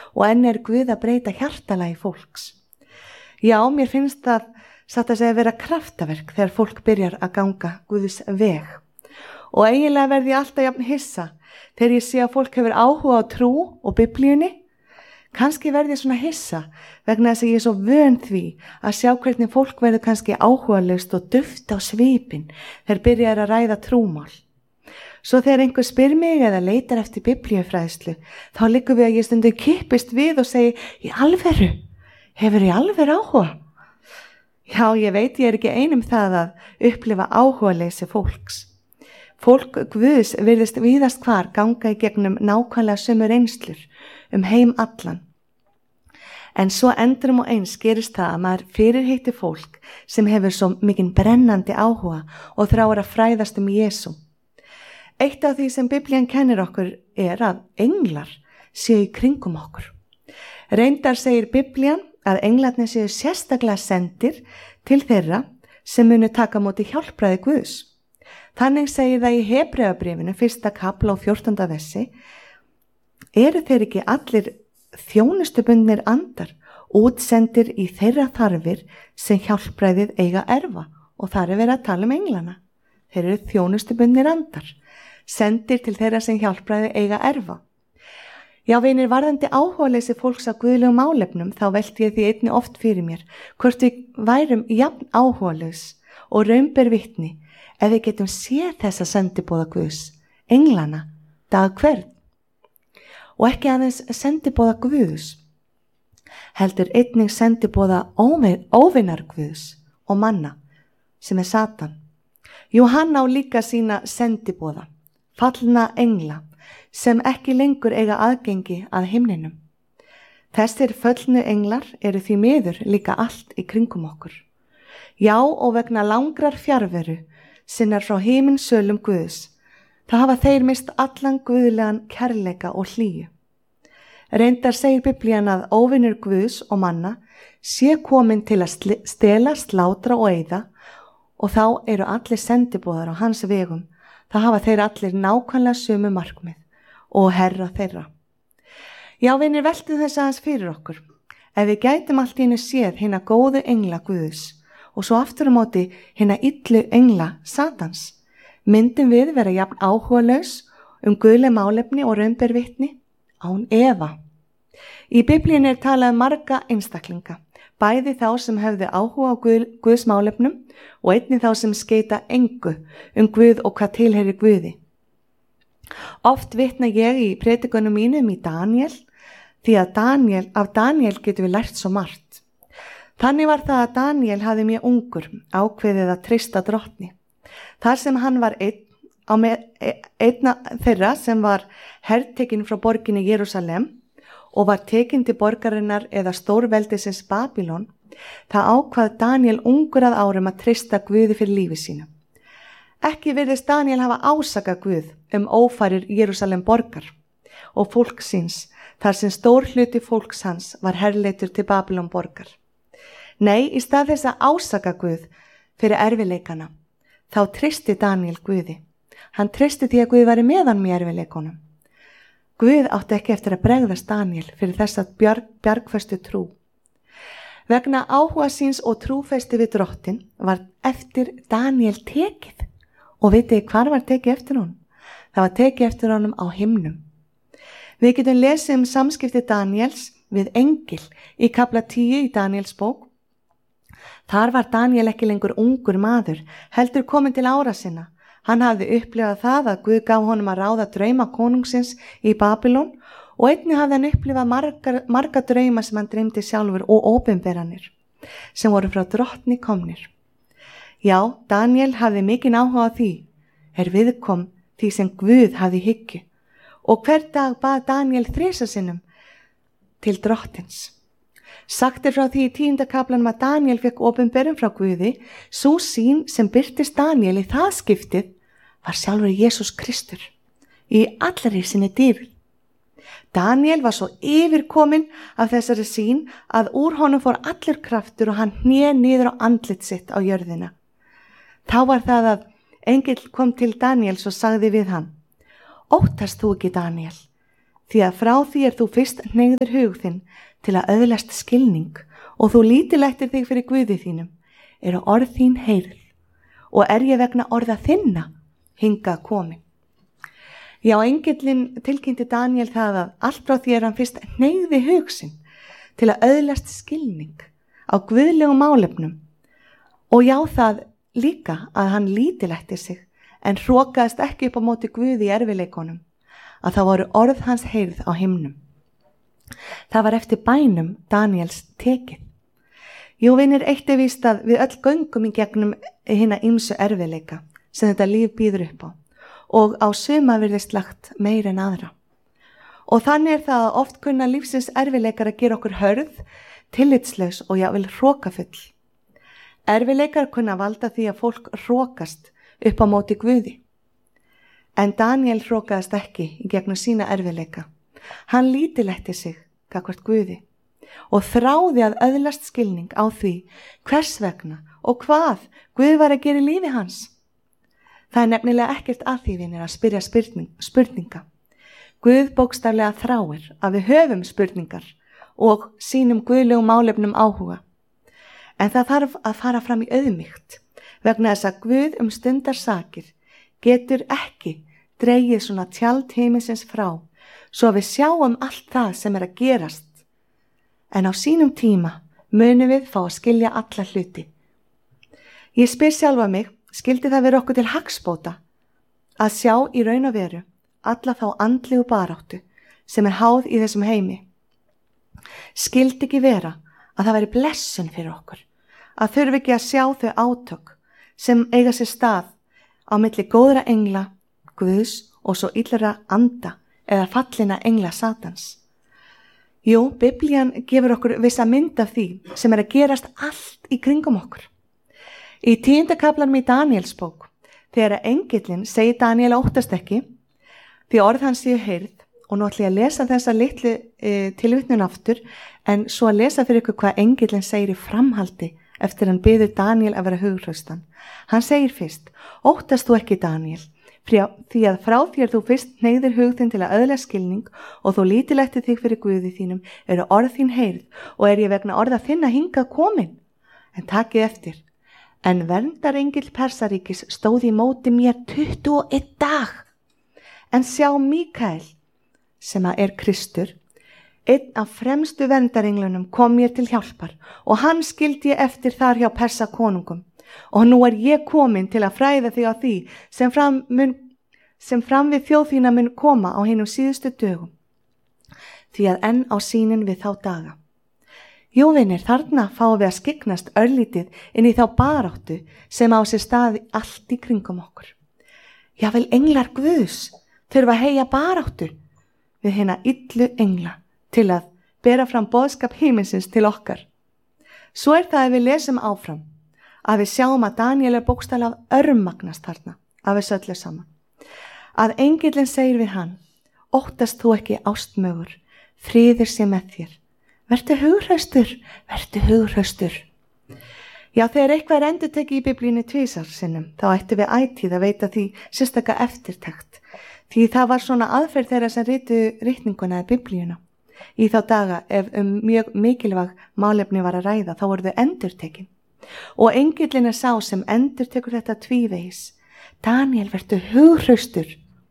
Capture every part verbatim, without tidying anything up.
og enn er Guð að breyta hjartalagi fólks. Já, mér finnst það satt að segja vera kraftaverk þegar fólk byrjar að ganga Guðs veg. Og eiginlega verði ég alltaf jafn hissa þegar ég sé að fólk hefur áhuga á trú og biblíunni. Kannski verði ég svona hissa vegna þess að ég er svo vön því að sjá hvernig fólk verður kannski áhugalaust og duft á svipinn þegar byrjar að ræða trúmál. Svo þegar einhver spyr mig eða leitar eftir biblíufræðslu, þá liggur við að ég stundum kippist við og segi, í alvöru, hefur ég alvöru áhuga? Já, ég veit ég er ekki einum það að upplifa áhugaleysi fólks. Fólk Guðs virðist víðast hvar ganga í gegnum nákvæmlega sömu reynslur um heim allan. En svo endurum og eins gerist það að maður fyrirheitir fólk sem hefur svo mikinn brennandi áhuga og þráir að fræðast um Jesú. Eitt af því sem Biblían kennir okkur er að englar séu í kringum okkur. Reyndar segir Biblían að englarnir séu sérstaklega sendir til þeirra sem munu taka á móti hjálpræði Guðs. Þannig segir það í Hebreabréfinu fyrsta kapla og fjórtánda versi, eru þeir ekki allir þjónustubundnir andar, útsendir í þeirra þarfir sem hjálpræðið eiga erfa, og þar er verið að tala um englana. Þeir eru þjónustubundnir andar, sendir til þeirra sem hjálpræðið eiga erfa. Já, vinir, varðandi áhugaleysi fólks á guðlegum málefnum, þá velti ég því einni oft fyrir mér, hvort við værum jafn áhugalaus og raunber vitni ef við getum séð þessa sendiboða Guðs, englana, dag hvern. Og ekki aðeins sendiboða Guðs, heldur einnig sendiboða óvinar Guðs og manna, sem er Satan. Jú, hann á líka sína sendiboða, fallna engla, sem ekki lengur eiga aðgengi að himninum. Þessir föllnu englar eru því miður líka allt í kringum okkur. Já, og vegna langrar fjarveru sinnar frá himinsölum Guðs, þá hafa þeir mist allan guðlegan kærleika og hlýju. Reyndar segir Biblían að óvinur Guðs og manna sé komin til að stela, slátra og eyða, og þá eru allir sendiboðar á hans vegum. Það hafa þeir allir nákvæmlega sömu markmið og herra þeirra. Já, vinir, veltum þess aðeins fyrir okkur. Ef við gætum allt í einu séð hina góðu engla Guðs og svo aftur á móti hina illu engla Satans, myndum við vera jafn áhugalaus um guðleg málefni og raunber vitni? Án efa. Í Biblíunni er talað um marga einstaklinga, bæði þá sem hefðu áhuga á Guð, Guðs málefnum og einnig þá sem skeita engu um Guð og hvað tilheyrir Guði. Oft vitna ég í predikunum mínum í Daniel, því að Daniel, af Daniel getum við lært svo margt. Þannig var það að Daniel hafði mjög ungur ákveðið að treysta drottni. Þar sem hann var einn á með, einna þeirra sem var hertekinn frá borginni Jerúsalem og var tekinn til borgarinnar eða stórveldisins Babylon, það ákvað Daniel ungur að árum að treysta Guði fyrir lífi sínu. Ekki virðist Daniel hafa ásakað Guð um ófærir Jerúsalem borgar og fólk síns, þar sem stór hluti fólks hans var herleitur til Babylon borgar. Nei, í stað þess að ásaka Guð fyrir erfileikana, þá treysti Daniel Guði. Hann treysti því að Guð væri með hann í erfiðleikunum. Guð átti ekki eftir að bregðast Daniel fyrir þessa bjarg, bjargfestu trú. Vegna áhuga síns og trúfesti við drottin var eftir Daniel tekið. Og vitið hvar var tekið eftir honum? Það var tekið eftir honum á himnum. Við getum lesið um samskipti Daniels við engil í kapla tíu í Daniels bók. Þar var Daniel ekki lengur ungur maður, heldur komin til ára sinna. Hann hafði upplifað það að Guð gaf honum að ráða drauma konungsins í Babylon og einnig hafði hann upplifað marga, marga drauma sem hann dreymdi sjálfur og opinberanir sem voru frá drottni komnir. Já, Daniel hafði mikinn áhuga á því er viðkom því sem Guð hafði hyggju og hver dag bað Daniel þrisa sinnum til drottins. Sagt er frá því í tíunda kaplanum að Daniel fekk opinberun frá Guði, sú sýn sem birtist Daniel í það skiptið var sjálfur Jesús Kristur í allri sinni dýrð. Daniel var svo yfirkominn af þessari sýn að úr honum fór allur kraftur og hann hné niður á andlit sitt á jörðina. Þá var það að engill kom til Daniels og sagði við hann, óttast þú ekki Daniel, því að frá því er þú fyrst hneigður hug þinn til að öðlast skilning og þú lítilættir þig fyrir Guði þínum, eru orð þín heyrð og er ég vegna orða þinna hingað komin. Já, engillinn tilkynnti Daniel það að allt frá því er hann fyrst hneigði hug sinn til að öðlast skilning á guðlegum málefnum og já það líka að hann lítilættir sig en hrokaðist ekki upp á móti Guði í erfileikunum, að það voru orð hans heyrð á himnum. Það var eftir bænum Daniels tekið. Jú, vinir, eitt er víst að við öll göngum í gegnum hina ýmsu erfileika sem þetta líf býður upp á og á suma virðist lagt meir en aðra. Og þannig er það að oft kunna lífsins erfileikar að gera okkur hörð, tillitslaus og jável hrokafull. Erfileikar kunna valda því að fólk hrokast upp á móti Guði. En Daniel hrokaðist ekki í gegnum sína erfileika. Hann lítilætti sig gagnvart Guði og þráði að öðlast skilning á því hvers vegna og hvað Guð var að gera í lífi hans. Það er nefnilega ekkert að því vinir að spyrja spurning, spurninga. Guð bókstaflega þráir að við höfum spurningar og sínum guðlegum málefnum áhuga. En það þarf að fara fram í auðmýkt vegna þess að Guð um stundar sakir getur ekki dregið svona tjald himinsins frá svo við sjáum allt það sem er að gerast. En á sínum tíma munum við fá að skilja alla hluti. Ég spyr sjálfa mig, skildi það vera okkur til hagsbóta að sjá í raun og veru alla þá andlegu baráttu sem er háð í þessum heimi. Skildi ekki vera að það væri blessun fyrir okkur, að þurfi ekki að sjá þau átök sem eiga sér stað á milli góðra engla, Guðs og svo illra anda eða fallina engla Satans. Jú, Biblían gefur okkur vissa mynd af því sem er að gerast allt í kringum okkur. Í tíunda kaflanum í Daniels bók, þegar engillinn segir Daniel óttast ekki, því orð hans séu heyrð, og nú ætla ég að lesa þessa litlu e, tilvitnun aftur, en svo að lesa fyrir ykkur hvað engillinn segir í framhaldi eftir hann biður Daniel að vera hughröstan. Hann segir fyrst, óttast þú ekki Daniel, því að frá þér þú fyrst hneigðir hug þinn til að öðlast skilning og þú lítilættir þig fyrir Guði þínum, eru orð þín heyrð og er ég vegna orða þinna hingað komin. En takið eftir, en verndarengill Persaríkis stóð í móti mér tuttugu og einn dag. En sjá Míkael, sem að er Kristur, einn af fremstu verndarenglunum kom mér til hjálpar og hann skildi ég eftir þar hjá Persakonungum. Og nú er ég komin til að fræða þig á því sem fram, mun, sem fram við þjóð þína mun koma á hinum síðustu dögum, því að enn á sýnin við þá daga. Jú vinir, þarna fáum við að skyggnast örlítið inn í þá baráttu sem á sér staði allt í kringum okkur. Jável englar Guðs þurfa að heyja baráttu við hina illu engla til að bera fram boðskap himinsins til okkar. Svo er það að við lesum áfram, að við sjáum að Daniel er bókstaflega örmagnast þarna af þessu öllu saman. Að engillinn segir við hann, óttast þú ekki ástmögur, friður sé með þér. Vertu hughröstur, vertu hughröstur. Já, þegar eitthvað er endurtekið í Biblíunni tvisvar sinnum, þá ættum við ætíð að veita því sérstaka eftirtekt, því það var svona aðferð þeirra sem ritu ritninguna í Biblíuna. Í þá daga, ef um mjög mikilvæg málefni var að ræða, þá voru þau endurtekin. Og engillinn er sá sem endurtekur þetta tvívegis. Daniel, vertu hughröstur.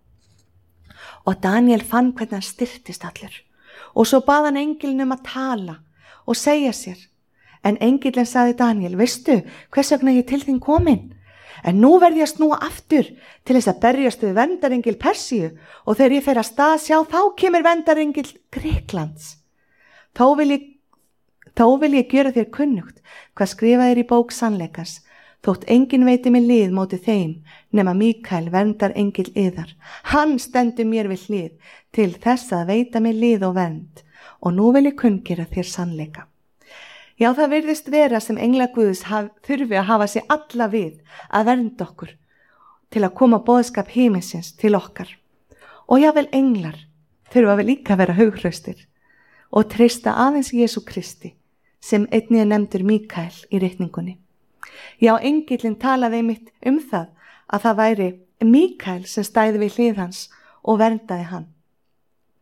Og Daniel fann hvernig hann styrktist allur. Og svo bað hann engillinn um að tala og segja sér. En engillinn sagði Daniel, veistu hvers vegna ég til þín komin? En nú verð ég að snúa aftur til þess að berjast við verndarengil Persíu og þegar ég fer að stað sjá þá kemur verndarengil Grikklands. Þó vil ég Þó vil ég gjöra þér kunnugt hvað skrifað er í bók sannleikans, þótt enginn veiti mig lið móti þeim nema Míkael verndar engil yðar. Hann stendur mér við hlið til þess að veita mig lið og vernd og nú vil ég kunngera þér sannleika. Já, það virðist vera sem engla Guðs haf, þurfi að hafa sig alla við að vernda okkur til að koma boðskap himinsins til okkar. Og jável englar þurfa við líka að vera hughröstir og treysta aðeins Jesú Kristi sem einnig er nefndur Míkael í ritningunni. Já, engillinn talaði einmitt um það að það væri Míkael sem stæði við hlið hans og verndaði hann.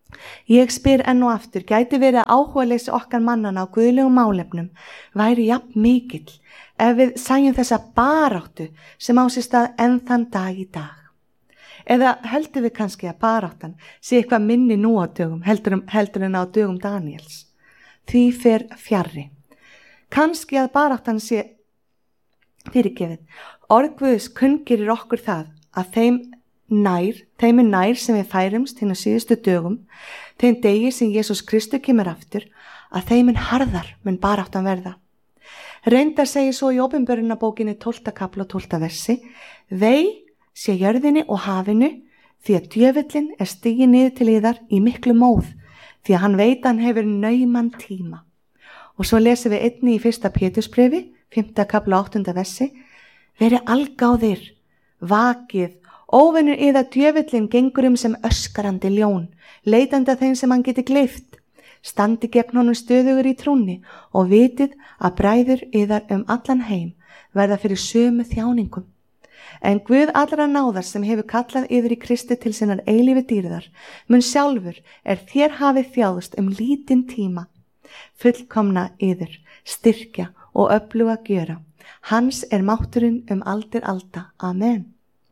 Ég spyr enn og aftur, gæti verið að áhugaleysi okkar mannana á guðlegum málefnum væri jafn mikill ef við sæjum þessa baráttu sem á sér stað enn þann dag í dag. Eða heldur við kannski að baráttan sé eitthvað minni nú á dögum heldur, heldur en á dögum Daníels. Því fer fjarri. Kannski að baráttan sé fyrirgefið. Orð Guðs kunngerir okkur það að þeim nær, þeim er nær sem við færumst hinn á síðustu dögum, þeim degi sem Jesús Kristur kemur aftur, að þeim mun harðar mun baráttan verða. Reyndar segir svo í Opinberunarbókinni tólfta kapla og tólfta versi, vei sé jörðinni og hafinu, því að djöfullinn er stigið niður til yðar í miklu móð, því að hann veit að hann hefur nauman tíma. Og svo lesum við einni í fyrsta Pétursbrefi, fimmta kapla og áttunda versi, veri algáðir, vakið, óvinur yðar djöfullinn gengur um sem öskarandi ljón, leitandi að þeim sem hann geti gleypt. Standi gegn honum stöðugur í trúnni og vitið að bræður yðar um allan heim verða fyrir sömu þjáningum. En Guð allra náðar sem hefur kallað yður í Kristi til sinnar eilífi dýrðar, mun sjálfur er þér hafið þjáðust um lítinn tíma, fullkomna yður, styrkja og öfluga gjöra. Hans er mátturinn um aldir alda. Amen.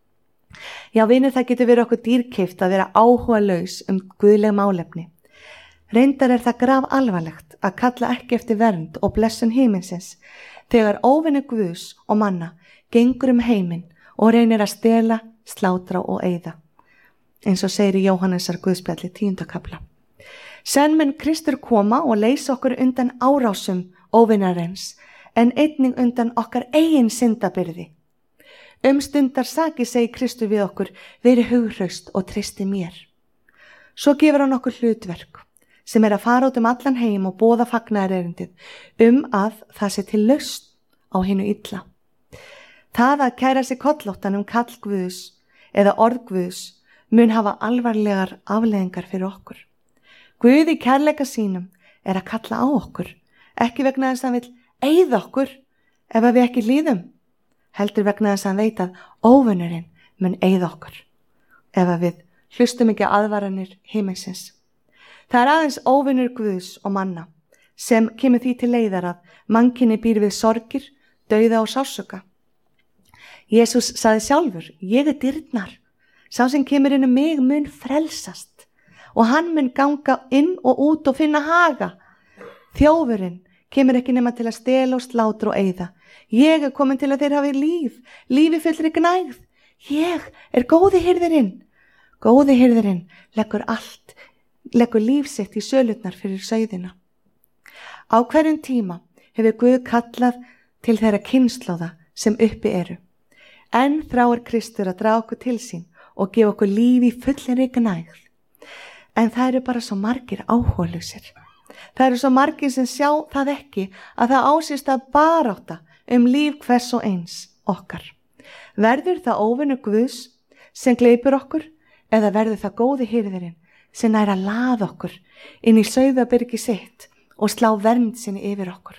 Já, vinur, það getur verið okkur dýrkeypt að vera áhuga laus um guðleg málefni. Reyndar er það graf alvarlegt að kalla ekki eftir vernd og blessun himinsins þegar óvinur Guðs og manna gengur um heiminn og reynir að stela, slátra og eyða. Eins og segir í Jóhannesar Guðspjalli tíunda kapla. Senn mun Kristur koma og leysa okkur undan árásum óvinarins en einnig undan okkar eigin syndabyrði. Um stundar saki segi Kristur við okkur, veri hughraust og treysti mér. Svo gefur hann okkur hlutverk sem er að fara út um allan heim og boða fagnaðarerindið um að það sé til lausn á hinu illa. Það að kæra sig kollóttan um kall Guðs eða orð Guðs mun hafa alvarlegar afleiðingar fyrir okkur. Guð í kærleika sínum er að kalla á okkur, ekki vegna þess að hann vill eyða okkur ef við ekki líðum, heldur vegna þess að hann veit að óvinurinn mun eyða okkur ef við hlustum ekki aðvaranir himinsins. Það er aðeins óvinur Guðs og manna sem kemur því til leiðar að mannkyni býr við sorgir, dauða og sársauka. Jesús sagði sjálfur, ég er dyrnar, sá sem kemur inn um mig mun frelsast og hann mun ganga inn og út og finna haga. Þjófurinn kemur ekki nema til að stela og slátra og eyða. Ég er komin til að þeir hafi líf, lífi fullri gnægð. Ég er góði hirðirinn. Góði hirðirinn leggur allt, leggur líf sitt í sölutnar fyrir sauðina. Á hverjum tíma hefur Guð kallað til þeirra kynslóða sem uppi eru. En þráir Kristur að draga okkur til sín og gefa okkur líf í fullri gnægð. En það eru bara svo margir áhugalausir. Það eru svo margir sem sjá það ekki að það ásist að barátta um líf hvers og eins okkar. Verður það óvinur Guðs sem gleypir okkur eða verður það góði hirðirinn sem nær að laða okkur inn í sauðabyrgi sitt og slá vernd sinni yfir okkur.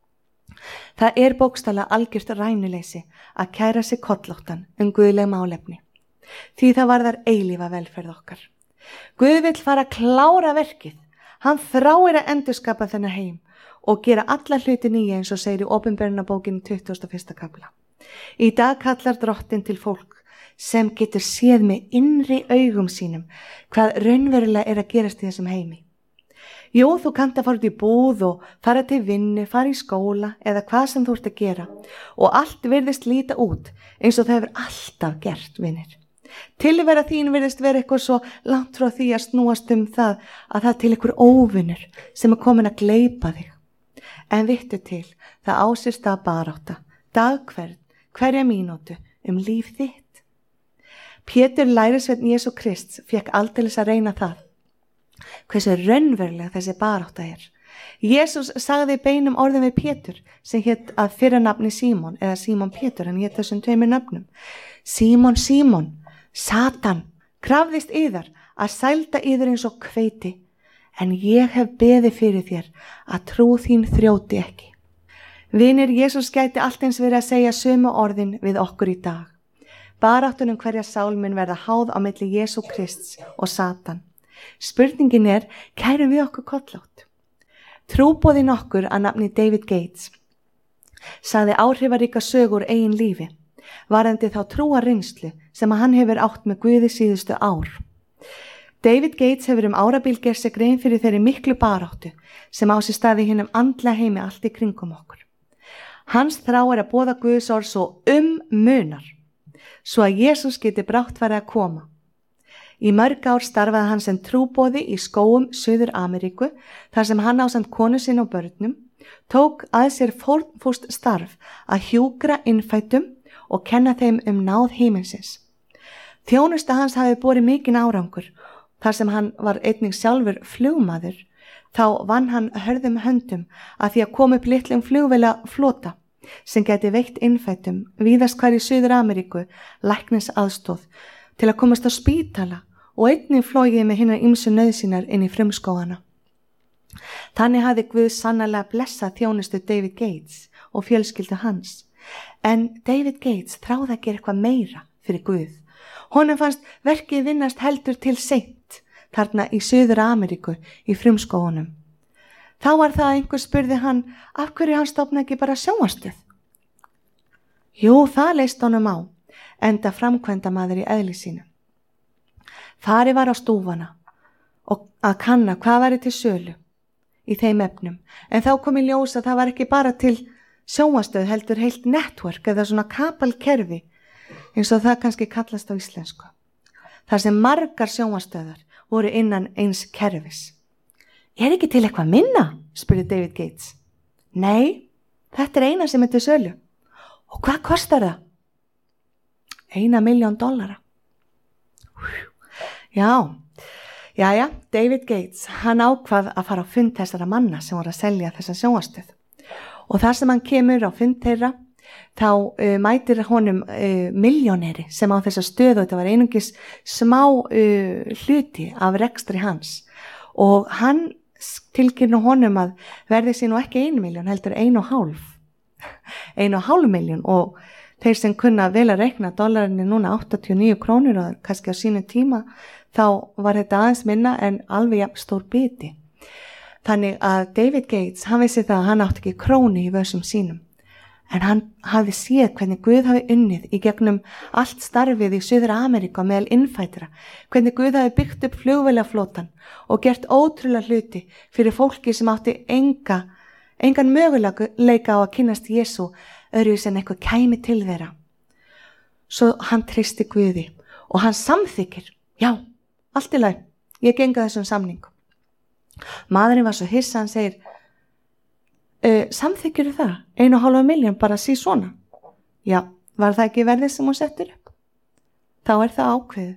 Það er bókstaflega algjört rænuleysi að kæra sig kollóttan um guðleg málefni, því það varðar eilífa velferð okkar. Guð vill fara að klára verkið. Hann þráir að endurskapa þennan heim og gera alla hluti nýja eins og segir í Opinberunarbókinni tuttugasta og fyrsta kapla. Í dag kallar Drottinn til fólk sem getur séð með innri augum sínum hvað raunverulega er að gerast í þessum heimi. Jú, þú kannt að fara út í búð og fara til vinnu, fara í skóla eða hvað sem þú ert að gera og allt virðist líta út eins og það hefur alltaf gert, vinir. Tilvera þín virðist vera eitthvað svo langt frá því að snúast um það að það er til einhver óvinur sem er komin að gleypa þig. En vittu til, það ásist að barátta, daghvern, hverja mínútu um líf þitt. Pétur lærisveinn Jesú Krists fékk aldeilis að reyna það. Hversu raunverulega þessi barátta er. Jesús sagði beinum orðum við Pétur sem hétt að fyrra nafni Símon eða Símon Pétur, hann hétt þessum tveimur nöfnum. Símon, Símon, Satan krafðist yðar að sælda yður eins og hveiti, en ég hef beðið fyrir þér að trú þín þrjóti ekki. Vinir, Jesús gæti allt eins verið að segja sömu orðin við okkur í dag. Baráttunum hverja sál mun verða háð á milli Jesú Krists og Satan. Spurningin er, kærum við okkur kollótt? Trúboðinn okkur að nafni David Gates sagði áhrifaríka sögur eigin lífi, varðandi þá trúar reynslu sem að hann hefur átt með Guði síðustu ár. David Gates hefur um árabil gert sér grein fyrir þeirri miklu baráttu sem á sér staði hinum andlega heimi allt í kringum okkur. Hans þrá er að boða Guðs orð svo um munar, svo að Jesús geti brátt farið að koma. Í mörg ár starfaði hann sem trúboði í skógum Suður Ameríku, þar sem hann ásamt konu sinni og börnum tók að sér fórnfúst starf að hjúkra innfættum og kenna þeim um náð himinsins. Þjónusta hans hafi borið mikinn árangur, þar sem hann var einnig sjálfur flugmaður, þá vann hann hörðum höndum að því að koma upp litlum flugvéla flota sem geti veitt innfættum víðast hvar í Suður Ameríku læknis aðstóð til að komast á spítala og einnig flogið með hinnar ýmsu nauðsynjar inn í frumskógana. Þannig hafði Guð sannarlega blessað þjónustu David Gates og fjölskyldu hans. En David Gates þráði að gera eitthvað meira fyrir Guð. Honum fannst verkið vinnast heldur til seint þarna í Suður Ameríku í frumskógunum. Þá var það að einhver spurði hann af hverju hann stofnaði ekki bara sjónvarpsstöð. Jú, það leist honum á, enda framkvæmdamaður í eðli sínu. Farið var á stúfana og að kanna hvað væri til sölu í þeim efnum, en þá kom í ljós að það var ekki bara til sjónvarpsstöð heldur heilt network eða svona kapalkerfi, eins og það kannski kallast á íslensku. Þar sem margar sjónvarpsstöðar voru innan eins kerfis. Er ekki til eitthvað minna? Spurði David Gates. Nei, þetta er eina sem er til sölu. Og hvað kostar það? Eina milljón dollara. Já, já, já, David Gates, hann ákvað að fara á fund þessara manna sem voru að selja þessa sjónvarpsstöð. Og þar sem hann kemur á fund þeirra, þá uh, mætir honum uh, milljóneri sem á þessa stöð og þetta var einungis smá uh, hluti af rekstri hans. Og hann tilkynna honum að verði sér nú ekki einu miljón, heldur einu og hálf. Einu og hálf miljón og þeir sem kunna vel að reikna dollarinni núna áttatíu og níu krónur og kannski á sínu tíma, þá var þetta aðeins minna en alveg jafn stór biti. Þannig að David Gates, hann vissi það að hann átti ekki krónu í vössum sínum. En hann hafði séð hvernig Guð hafi unnið í gegnum allt starfið í Suður Ameríku meðal innfætra, hvernig Guð hafi byggt upp flugvélaflotan og gert ótrúlega hluti fyrir fólki sem átti enga, engan möguleika á að kynnast Jesú öðru sem eitthvað kæmi til þeirra. Svo hann treysti Guði og hann samþykir, já, allt í lagi, ég genga þessum samning. Maðurinn var svo hissa, hann segir, Uh, samþykir það, einu og hálfa miljón bara sí svona. Já, var það ekki verðið sem hún settur upp? Þá er það ákveðið.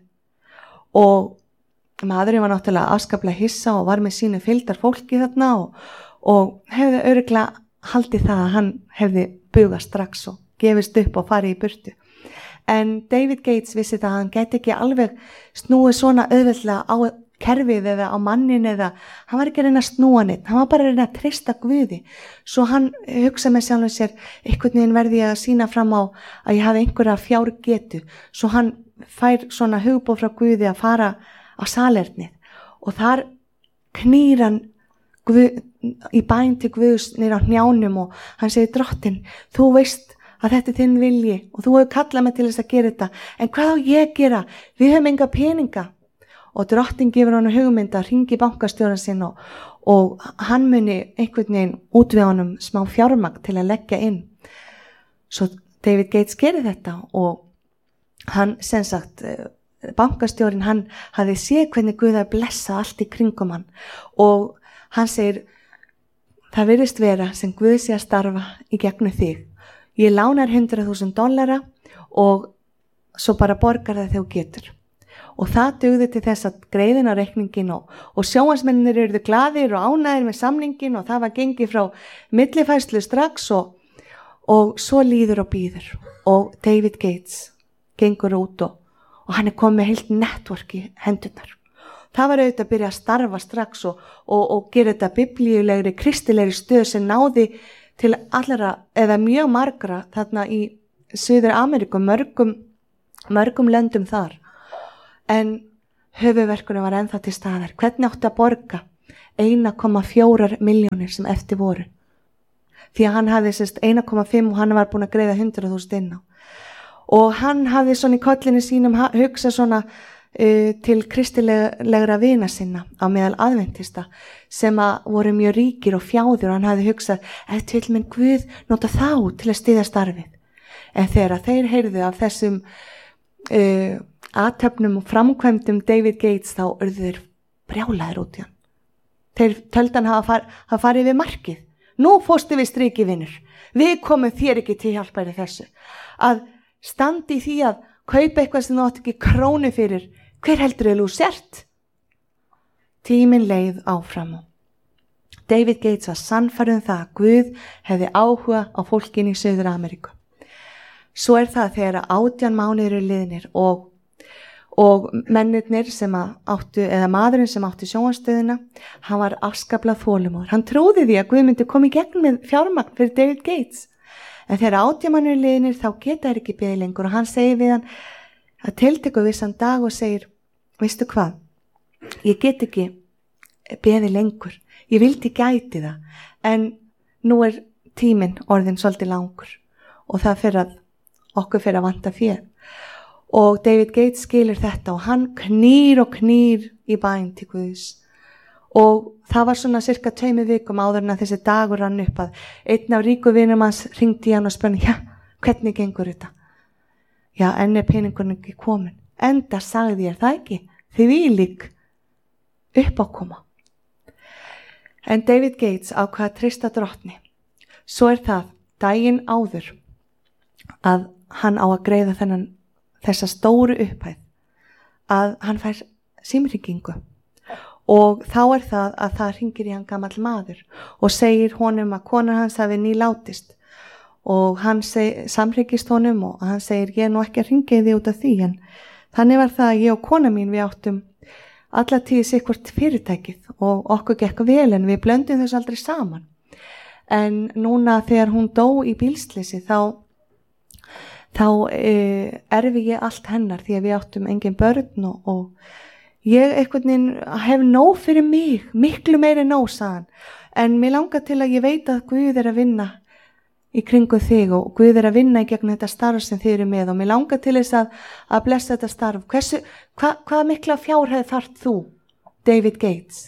Og maðurinn var náttúrulega afskaplega hissa og var með sínu fylgdar fólki þarna og, og hefði örugglega haldið það að hann hefði bugað strax og gefist upp og farið í burtu. En David Gates vissi það að hann gæti ekki alveg snúið svona auðveldlega á kerfið eða á mannin eða hann var ekki að reyna að snúa neitt, hann var bara að reyna að treysta Guði. Svo hann hugsa með sjálfum sér, einhvern veginn verði ég að sína fram á að ég hafi einhverja fjár getu. Svo hann fær svona hugboð frá Guði að fara á salernið og þar knýr hann Guð, í bæn til Guðs niður á hnjánum og hann segir, Drottinn, þú veist að þetta er þinn vilji og þú hefur kallað mig til þess að gera þetta, en hvað á ég að gera? Við höfum enga peninga. Og Drottinn gefur hann hugmynd að hringi bankastjóran sinn og, og hann muni einhvern veginn út við honum smá fjármagn til að leggja inn. Svo David Gates gerir þetta og hann, sem sagt, bankastjórin, hann hafði séð hvernig Guð að blessa allt í kringum hann og hann segir, það virðist vera sem Guð sé að starfa í gegnum þig. Ég lánar hundrað þúsund dollara og svo bara borgar það þegar þú getur. Og það dugði til þess að greiðin á reikningin og, og sjónvarpsmennir eruðu glaðir og ánægðir með samningin og það var gengið frá millifærslu strax og, og svo líður og býður. Og David Gates gengur út og, og hann er komið með heilt network í hendurnar. Það var auðvitað að byrja að starfa strax og, og, og gera þetta biblíulegri, kristilegri stöð sem náði til allra eða mjög margra þarna í Suður Ameríku, mörgum, mörgum löndum þar. En höfuverkunum var ennþá til staðar. Hvernig átti að borga einn komma fjórar milljónir sem eftir voru? Því að hann hafði sérst einn komma fimm og hann var búin að greiða hundrað þúsund inn á. Og hann hafði svona í kollinni sínum hugsa svona uh, til kristilegra vina sinna á meðal aðventista sem að voru mjög ríkir og fjáður, og hann hafði hugsað, ef til minn Guð nota þá til að styðja starfið. En þegar þeir heyrðu af þessum uh, athöfnum og framkvæmdum David Gates, þá urðu þeir brjálaðir út í hann. Þeir töldan hafa, far, hafa farið við markið. Nú fórstu við striki, vinur. Við komum þér ekki til hjálpar í þessu. Að standi í því að kaupa eitthvað sem þú átt ekki krónu fyrir. Hver heldur þú sért? Tíminn leið áfram. David Gates var sannfærður um það að Guð hefði áhuga á fólkinu í Suður Ameríku. Svo er það þegar átján mánuðir eru liðnir og Og mennirnir sem áttu, eða maðurinn sem átti sjónvarpsstöðina, hann var afskaplega þolinmóður. Hann trúði því að Guð myndi koma í gegn með fjármagn fyrir David Gates. En þegar átján mánuðir liðnir þá geta þær ekki beðið lengur, og hann segir við hann að tilteku vissan dag og segir, veistu hvað, ég get ekki beðið lengur. Ég vildi gæti það, en nú er tíminn orðin svolítið langur og það fyrir að okkur fyrir að vanta féð. Og David Gates skilur þetta og hann knýr og knýr í bæn til Guðs. Og það var svona cirka tveimur vikum áður en að þessi dagur rann upp að einn af ríku vinum hans hringdi í hann og spurði, já, hvernig gengur þetta? Já, enn er peningurinn ekki komin. Enda sagði ég það ekki, þvílík uppákoma. En David Gates ákvað að treysta drottni. Svo er það daginn áður að hann á að greiða þennan þessa stóru upphæð að hann fær símhringingu og þá er það að það hringir í hann gamall maður og segir honum að konan hans hafi nýlátist og hann seg, samhryggist honum og hann segir ég er nú ekki að hringja í því út af því, en þannig var það að ég og kona mín við áttum alla tíð sikkvort fyrirtækið og okkur gekk vel en við blöndum þess aldrei saman. En núna þegar hún dó í bílsleysi þá þá eh, erfi ég allt hennar því að við áttum engin börn og, og ég einhvern veginn hef nóg fyrir mig, miklu meiri nóg, sagðan. En mér langar til að ég veit að Guð er að vinna í kringu þig og Guð er að vinna í gegn þetta starf sem þið eru með og mér langar til þess að, að blessa þetta starf. Hversu, hva, hvað mikla fjárhæð þarft þú, David Gates?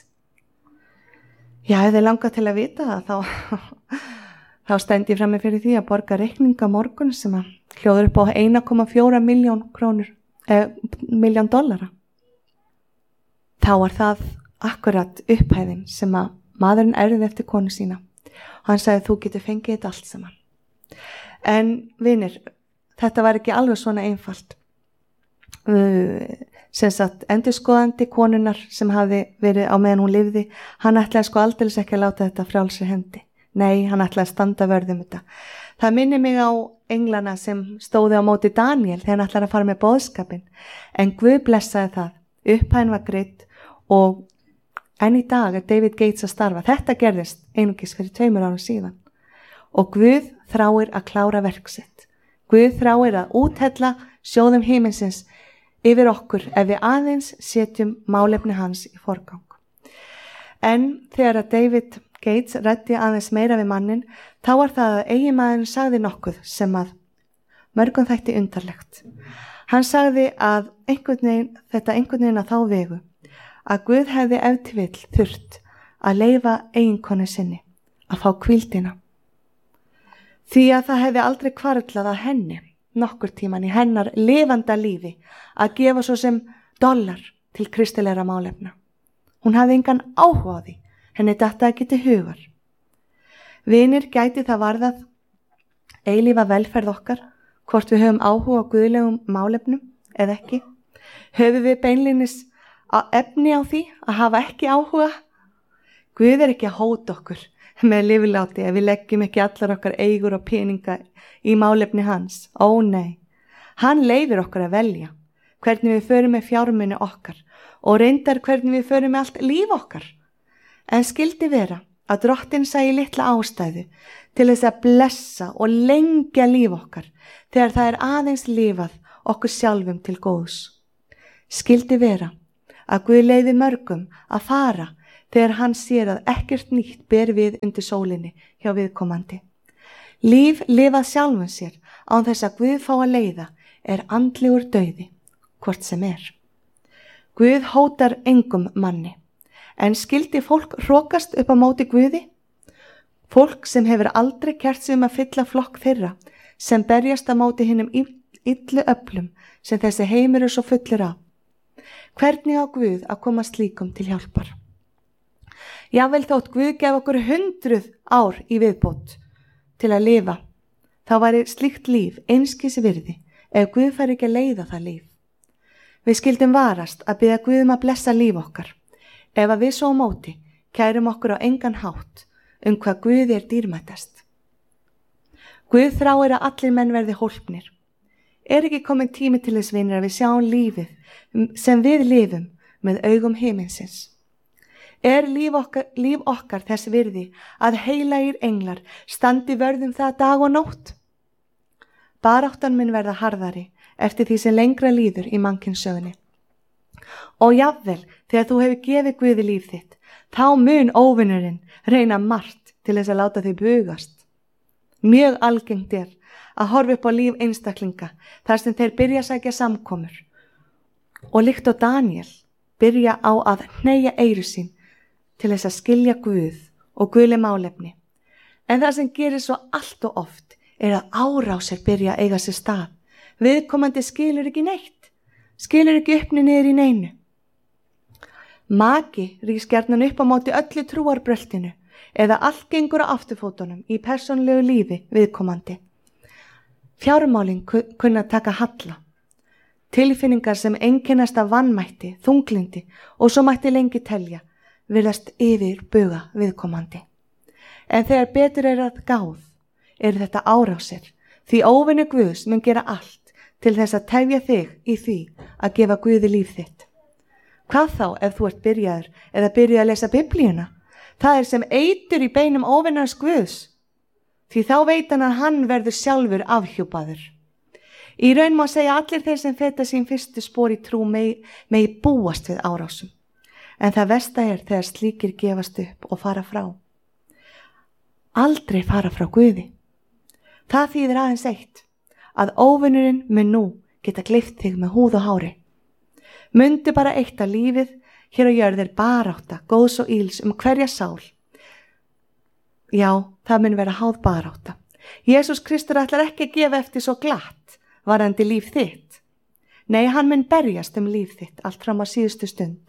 Já, ef þið langar til að vita það, þá, þá stend ég frammi fyrir því að borga reikninga morgun sem að hljóður upp á einn komma fjórar milljón krónur, eh, milljón dollara. Þá var það akkurat upphæðin sem að maðurinn erði eftir konu sína. Hann sagði þú getur fengið þetta allt saman. En vinir, þetta var ekki alveg svona einfalt. Uh, sem sagt endurskoðandi konunnar sem hafi verið á meðan hún lifði, hann ætlaði sko aldeilis ekki að láta þetta frjálsri hendi. Nei, hann ætlaði að standa vörð um þetta. Það minnir mig á englana sem stóði á móti Daniel þegar hann ætlaði að fara með boðskapin. En Guð blessaði það. Upphæðin var greidd og enn í dag er David Gates að starfa. Þetta gerðist einungis fyrir tveimur árum síðan. Og Guð þráir að klára verk sitt. Guð þráir að úthella sjóðum himinsins yfir okkur ef við aðeins setjum málefni hans í forgang. En þegar að David Gates ræddi aðeins meira við mannin, þá var það að eiginmaðurinn sagði nokkuð sem að mörgum þætti undarlegt. Hann sagði að einhvern veginn, þetta einhvern veginn að þá vegu, að Guð hefði ef til vill þurft að leyfa eiginkonu sinni að fá hvíldina. Því að það hefði aldrei hvarflað að henni nokkur tíman í hennar lifanda lífi að gefa svo sem dollar til kristilegra málefna. Hún hafði engan áhuga á því. Henni datta ekki til hugar. Vinir gæti það varðað eilífa velferð okkar, hvort við höfum áhuga á guðlegum málefnum eða ekki. Höfum við beinlínis á efni á því að hafa ekki áhuga? Guð er ekki að hóta okkur með lifiláti ef við leggjum ekki allar okkar eigur og peninga í málefni hans. Ó nei, hann leyfir okkur að velja hvernig við förum með fjármuni okkar og reyndar hvernig við förum með allt líf okkar. En skildi vera að drottinn sæi litla ástæðu til þess að blessa og lengja líf okkar þegar það er aðeins lifað okkur sjálfum til góðs. Skildi vera að Guð leyfi mörgum að fara þegar hann sér að ekkert nýtt ber við undir sólinni hjá viðkomandi. Líf lifað sjálfum sér án þess að Guð fá að leiða er andlegur dauði, hvort sem er. Guð hótar engum manni, en skildi fólk hrókast upp á móti Guði? Fólk sem hefur aldrei kært sig um að fylla flokk þeirra sem berjast á móti hinum illu öflum sem þessi heimur er svo fullur af. Hvernig á Guð að koma slíkum til hjálpar? Jafnvel þótt Guð gef okkur hundruð ár í viðbót til að lifa, þá væri slíkt líf einskis virði ef Guð fær ekki að leiða það líf. Við skildum varast að biðja Guð um að blessa líf okkar, ef að við svo á móti kærum okkur á engan hátt um hvað Guð er dýrmætast. Guð þráir að allir menn verði hólpnir. Er ekki komin tími til þess vinir að við sjáum lífið sem við lifum með augum himinsins? Er líf okkar, líf okkar þess virði að heilagir englar standi vörðum það dag og nótt? Baráttan mun verða harðari eftir því sem lengra líður í mannkynnssögunni. Og jafnvel þegar þú hefur gefið Guði líf þitt, þá mun óvinurinn reyna margt til þess að láta þig bugast. Mjög algengt er að horfa upp á líf einstaklinga þar sem þeir byrja að sækja samkomur og líkt og Daniel byrja á að hneigja eyru sín til þess að skilja Guð og guðleg málefni. En það sem gerir svo allt og oft er að árásir byrja að eiga sér stað. Viðkomandi skilur ekki neitt, skilur ekki uppni niður í neinu. Maki rís gjarnan upp á móti öllu trúarbröltinu eða allt gengur á afturfótunum í persónlegu lífi viðkomandi. Fjármálin kunna taka halla. Tilfinningar sem einkennast af vanmætti, þunglindi og svo mætti lengi telja virðast yfir buga viðkomandi. En þegar betur er að gáð, eru þetta árásir, því óvinur Guðs mun gera allt til þess að tefja þig í því að gefa Guði líf þitt. Hvað þá ef þú ert byrjaður eða byrjuð að lesa Biblíuna? Það er sem eitur í beinum óvinnars Guðs, því þá veit hann að hann verður sjálfur afhjúpaður. Í raun má segja allir þeir sem feta sín fyrstu spor í trú megi, megi búast við árásum. En það versta er þegar slíkir gefast upp og fara frá. Aldrei fara frá Guði. Það þýðir aðeins eitt, að óvinnurinn mun nú geta gleypt þig með húð og hári. Mundu bara eitt að lífið hér á jörð er barátta, góðs og íls um hverja sál. Já, það mun vera háð barátta. Jesús Kristur ætlar ekki að gefa eftir svo glatt varðandi líf þitt. Nei, hann mun berjast um líf þitt allt fram á síðustu stund.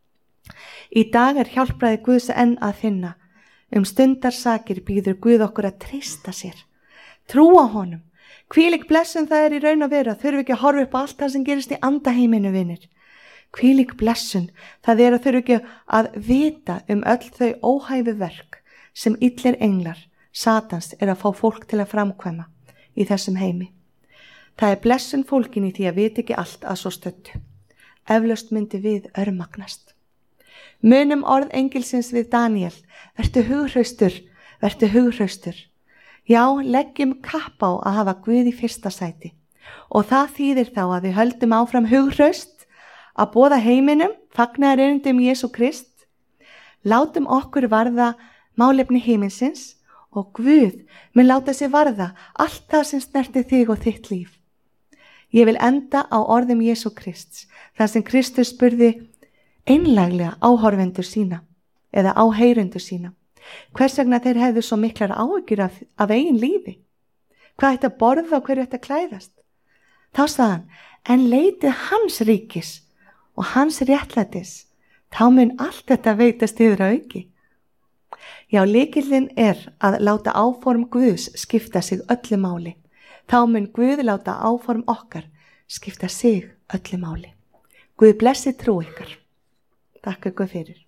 Í dag er hjálpræði Guðs enn að finna. Um stundarsakir býður Guð okkur að treysta sér. Trúa honum. Hvílík blessun það er í raun og veru að þurfi ekki að horfa upp á allt það sem gerist í andaheiminu, vinir. Hvílík blessun það er að þurfi ekki að vita um öll þau óhæfu verk sem illir englar, Satans, er að fá fólk til að framkvæma í þessum heimi. Það er blessun fólkin í því að vita ekki allt að svo stöddu. Eflaust myndi við örmagnast. Munum orð engilsins við Daniel, vertu hughraustur, vertu hughraustur. Já, leggjum kapp á að hafa Guð í fyrsta sæti og það þýðir þá að við höldum áfram hughraust að boða heiminum, fagnaðarerindum Jesú Krist. Látum okkur varða málefni heiminsins og Guð mun láta sig varða allt það sem snerti þig og þitt líf. Ég vil enda á orðum Jesú Krists, þar sem Kristus spurði einlæglega áhorfendur sína eða áheyrendur sína. Hvers vegna þeir hefðu svo miklar áhyggjur af, af eigin lífi? Hvað ætti að borða og hverju ætti að klæðast? Þá sagði hann, en leitið hans ríkis og hans réttlætis, þá mun allt þetta veitast yfir að auki. Já, lykillinn er að láta áform Guðs skipta sig öllu máli. Þá mun Guð láta áform okkar skipta sig öllu máli. Guð blessi trú ykkar. Takk ykkur fyrir.